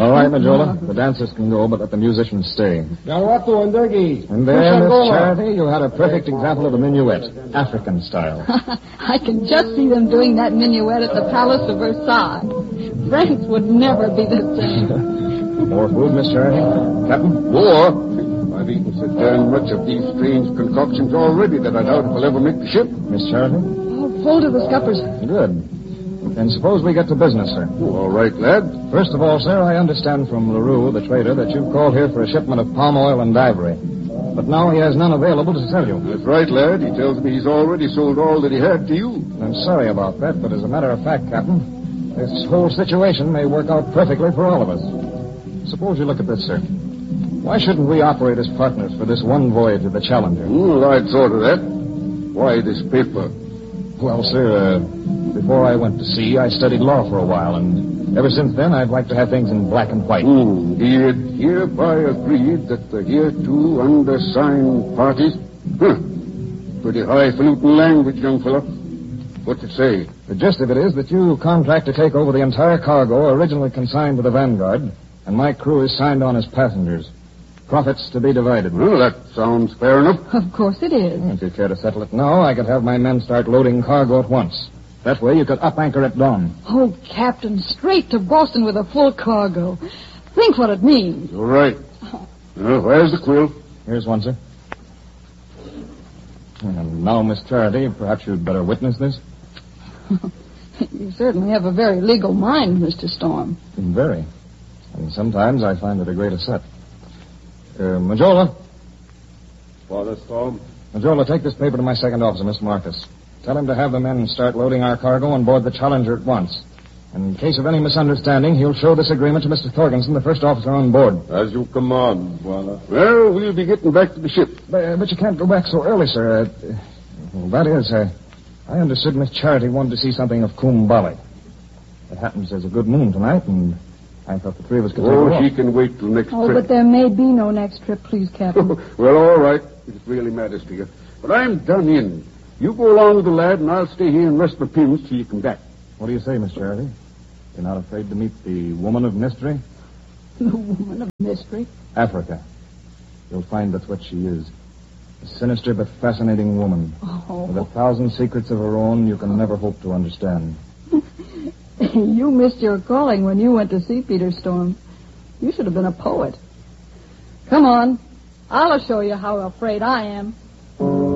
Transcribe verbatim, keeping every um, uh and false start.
All right, Majola. The dancers can go, but let the musicians stay. Galwato and Dergi. And there, Miss Charity, you had a perfect example of the minuet, African style. I can just see them doing that minuet at the Palace of Versailles. France would never be the same. More food, Miss Charity? Captain? More? I've eaten so darn much of these strange concoctions already that I doubt if I'll ever make the ship. Miss Charity? Oh, full to the scuppers. Good. Then suppose we get to business, sir. Oh, all right, lad. First of all, sir, I understand from LaRue, the trader, that you've called here for a shipment of palm oil and ivory. But now he has none available to sell you. That's right, lad. He tells me he's already sold all that he had to you. I'm sorry about that, but as a matter of fact, Captain, this whole situation may work out perfectly for all of us. Suppose you look at this, sir. Why shouldn't we operate as partners for this one voyage of the Challenger? Well, I'd thought of that. Why this paper? Well, sir, uh, before I went to sea, I studied law for a while, and ever since then, I'd like to have things in black and white. Hmm. Be it hereby agreed that the hereto undersigned parties... Huh. Pretty highfalutin language, young fellow. What's it say? The gist of it is that you contract to take over the entire cargo originally consigned to the Vanguard, and my crew is signed on as passengers. Profits to be divided. Well, that sounds fair enough. Of course it is. If you care to settle it now, I could have my men start loading cargo at once. That way you could up anchor at dawn. Oh, Captain, straight to Boston with a full cargo. Think what it means. All right. Well, where's the quill? Here's one, sir. And now, Miss Charity, perhaps you'd better witness this. You certainly have a very legal mind, Mister Storm. Very. And sometimes I find it a great asset. Uh, Majola. Father Storm. Majola, take this paper to my second officer, Mister Marcus. Tell him to have the men start loading our cargo on board the Challenger at once. And in case of any misunderstanding, he'll show this agreement to Mister Thorgensen, the first officer on board. As you command, Father. Well, we'll be getting back to the ship. But, uh, but you can't go back so early, sir. Uh, well, that is, uh, I understood Miss Charity wanted to see something of Kumbali. It happens there's a good moon tonight, and I thought the three of us could take a Oh, walk. she can wait till next Oh, trip. but there may be no next trip, please, Captain. Well, all right. If it really matters to you. But I'm done in. You go along with the lad, and I'll stay here and rest my pins till you come back. What do you say, Miss Charity? You're not afraid to meet the woman of mystery? The woman of mystery? Africa. You'll find that's what she is. A sinister but fascinating woman. Oh. With a thousand secrets of her own you can never hope to understand. You missed your calling when you went to sea, Peter Storm. You should have been a poet. Come on. I'll show you how afraid I am.